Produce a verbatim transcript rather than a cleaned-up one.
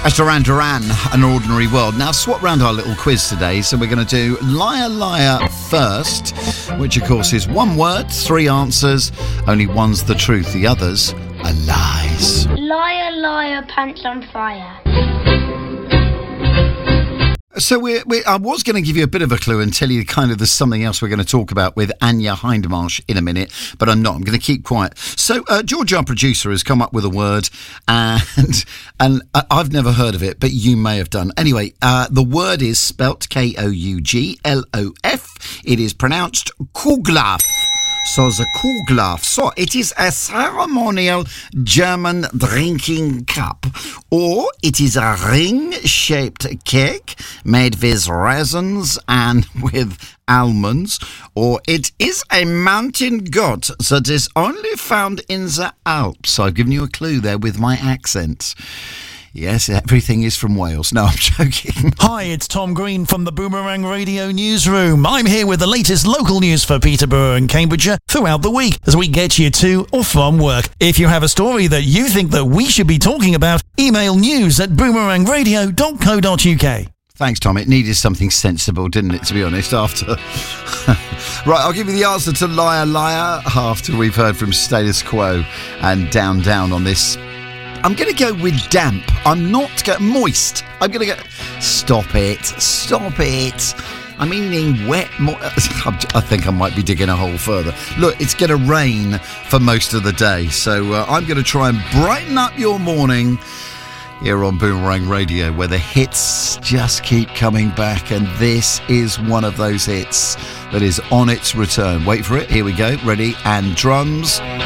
That's Duran Duran, An Ordinary World. Now, swap round our little quiz today. So we're going to do Liar Liar first, which, of course, is one word, three answers. Only one's the truth, the others are lies. Liar, liar, pants on fire. So we're, we're, I was going to give you a bit of a clue and tell you kind of there's something else we're going to talk about with Anya Hindmarsh in a minute, but I'm not. I'm going to keep quiet. So uh, George, our producer, has come up with a word, and and I've never heard of it, but you may have done. Anyway, uh, the word is spelt K O U G L O F. It is pronounced Kuglaff. So the Kuglaff. So it is a ceremonial German drinking cup, or it is a ring-shaped cake made with raisins and with almonds, or it is a mountain goat that is only found in the Alps. I've given you a clue there with my accent. Yes, everything is from Wales. No, I'm joking. Hi, it's Tom Green from the Boomerang Radio Newsroom. I'm here with the latest local news for Peterborough and Cambridgeshire throughout the week as we get you to or from work. If you have a story that you think that we should be talking about, email news at boomerang radio dot co dot uk. Thanks, Tom. It needed something sensible, didn't it, to be honest, after... Right, I'll give you the answer to Liar Liar after we've heard from Status Quo and Down Down on this. I'm going to go with damp. I'm not going... Moist. I'm going to go... Stop it. Stop it. I'm meaning wet... Mo- I think I might be digging a hole further. Look, it's going to rain for most of the day, so uh, I'm going to try and brighten up your morning here on Boomerang Radio, where the hits just keep coming back, and this is one of those hits that is on its return. Wait for it. Here we go. Ready? And drums.